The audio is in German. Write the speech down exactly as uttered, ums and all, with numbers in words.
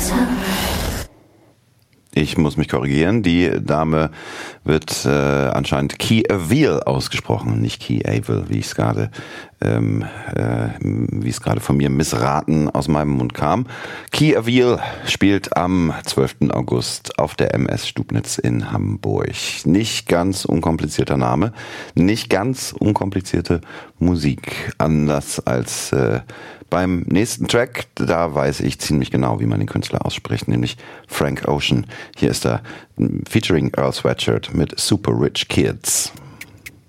Ich muss mich korrigieren. Die Dame wird äh, anscheinend Key Avil ausgesprochen, nicht Key Avil, wie ich es gerade, ähm, äh, wie es gerade von mir missraten aus meinem Mund kam. Key Avil spielt am zwölften August auf der M S Stubnitz in Hamburg. Nicht ganz unkomplizierter Name, nicht ganz unkomplizierte Musik. Anders als äh, beim nächsten Track, da weiß ich ziemlich genau, wie man den Künstler ausspricht, nämlich Frank Ocean. Hier ist er featuring Earl Sweatshirt mit Super Rich Kids.